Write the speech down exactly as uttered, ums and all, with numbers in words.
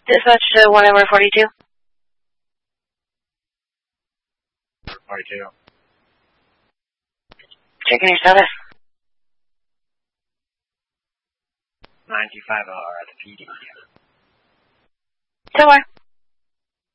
Dispatch to one over forty-two. forty-two. Checking your status. ninety-five R at the P D. So where?